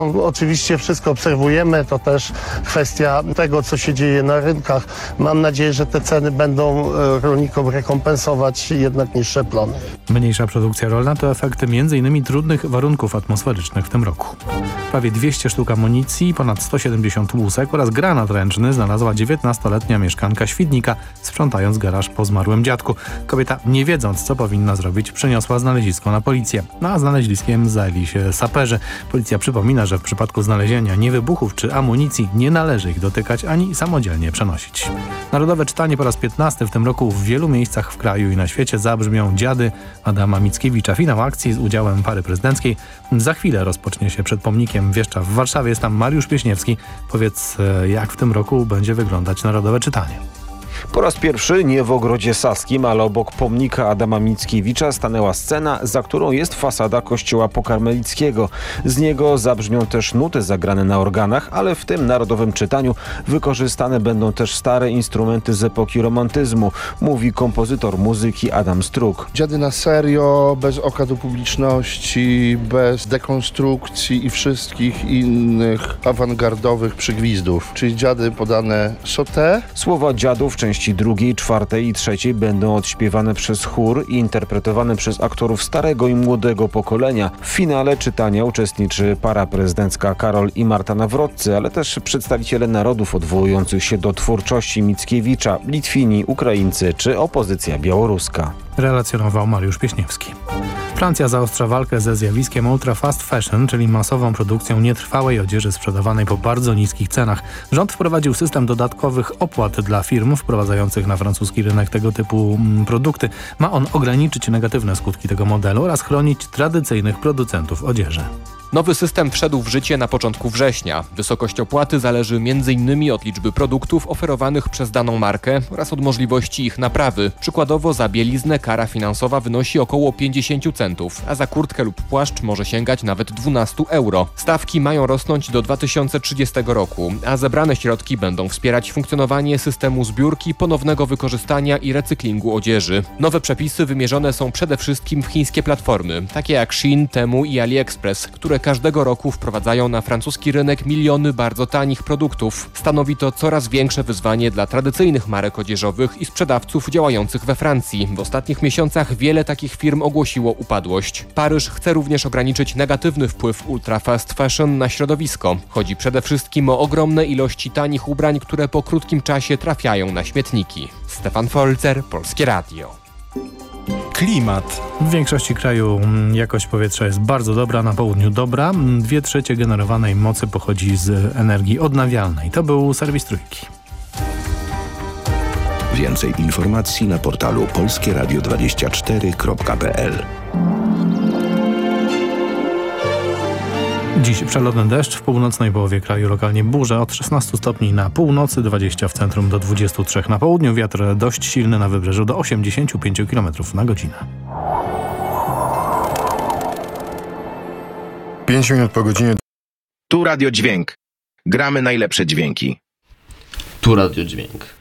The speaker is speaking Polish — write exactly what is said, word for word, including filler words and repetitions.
Oczywiście wszystko obserwujemy, to też kwestia tego, co się dzieje na rynkach. Mam nadzieję, że te ceny będą rolnikom rekompensować jednak niższe plony. Mniejsza produkcja rolna to efekty między innymi trudnych warunków atmosferycznych w tym roku. Prawie dwieście sztuk amunicji, ponad sto siedemdziesiąt łusek oraz granat ręczny znalazła dziewiętnastoletnia mieszkanka Świdnika, sprzątając garaż po zmarłym dziadku. Kobieta, nie wiedząc, co powinna zrobić, przeniosła znalezisko na policję. No a znaleziskiem zajęli się saperzy. Policja przypomina, że w przypadku znalezienia niewybuchów czy amunicji nie należy ich dotykać ani samodzielnie przenosić. Narodowe czytanie po raz piętnasty w tym roku w wielu miejscach w kraju i na świecie zabrzmią Dziady Adama Mickiewicza. Finał akcji z udziałem pary prezydenckiej za chwilę rozpocznie się przed pomnikiem Wieszcza w Warszawie. Jest tam Mariusz Pieśniewski. Powiedz, jak w tym roku będzie wyglądać Narodowe czytanie? Po raz pierwszy nie w Ogrodzie Saskim, ale obok pomnika Adama Mickiewicza stanęła scena, za którą jest fasada kościoła pokarmelickiego. Z niego zabrzmią też nuty zagrane na organach, ale w tym narodowym czytaniu wykorzystane będą też stare instrumenty z epoki romantyzmu, mówi kompozytor muzyki Adam Struk. Dziady na serio, bez okadu publiczności, bez dekonstrukcji i wszystkich innych awangardowych przygwizdów. Czyli dziady podane sauté. Słowa dziadów części drugiej, czwartej i trzeciej będą odśpiewane przez chór i interpretowane przez aktorów starego i młodego pokolenia. W finale czytania uczestniczy para prezydencka Karol i Marta Nawroccy, ale też przedstawiciele narodów odwołujących się do twórczości Mickiewicza, Litwini, Ukraińcy czy opozycja białoruska. Relacjonował Mariusz Pieśniewski. Francja zaostrza walkę ze zjawiskiem ultra fast fashion, czyli masową produkcją nietrwałej odzieży sprzedawanej po bardzo niskich cenach. Rząd wprowadził system dodatkowych opłat dla firm wprowadzających na francuski rynek tego typu produkty. Ma on ograniczyć negatywne skutki tego modelu oraz chronić tradycyjnych producentów odzieży. Nowy system wszedł w życie na początku września. Wysokość opłaty zależy między innymi od liczby produktów oferowanych przez daną markę oraz od możliwości ich naprawy. Przykładowo za bieliznę kara finansowa wynosi około pięćdziesiąt centów, a za kurtkę lub płaszcz może sięgać nawet dwanaście euro. Stawki mają rosnąć do dwa tysiące trzydziestego roku, a zebrane środki będą wspierać funkcjonowanie systemu zbiórki, ponownego wykorzystania i recyklingu odzieży. Nowe przepisy wymierzone są przede wszystkim w chińskie platformy, takie jak Shein, Temu i AliExpress, które każdego roku wprowadzają na francuski rynek miliony bardzo tanich produktów. Stanowi to coraz większe wyzwanie dla tradycyjnych marek odzieżowych i sprzedawców działających we Francji. W ostatnich miesiącach wiele takich firm ogłosiło upadłość. Paryż chce również ograniczyć negatywny wpływ ultra fast fashion na środowisko. Chodzi przede wszystkim o ogromne ilości tanich ubrań, które po krótkim czasie trafiają na śmietniki. Stefan Folzer, Polskie Radio. Klimat. W większości kraju jakość powietrza jest bardzo dobra, na południu dobra. Dwie trzecie generowanej mocy pochodzi z energii odnawialnej. To był serwis Trójki. Więcej informacji na portalu polskie radio dwadzieścia cztery kropka p l. Dziś przelotny deszcz, w północnej połowie kraju lokalnie burze od szesnastu stopni na północy, dwadzieścia w centrum do dwudziestu trzech na południu, wiatr dość silny na wybrzeżu do osiemdziesięciu pięciu kilometrów na godzinę. Pięć minut po godzinie. Tu Radio Dźwięk. Gramy najlepsze dźwięki. Tu Radio Dźwięk.